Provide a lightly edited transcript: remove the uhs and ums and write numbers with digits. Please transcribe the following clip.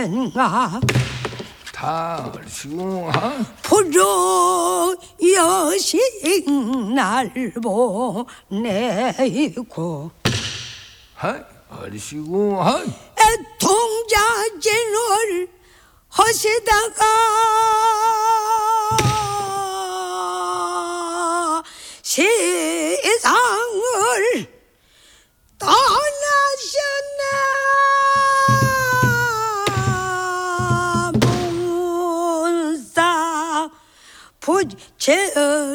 다시고 부르 여신 날 보내고 얼씨구 애통자진을 하시다가 세상을 떠나셨나 문사 부채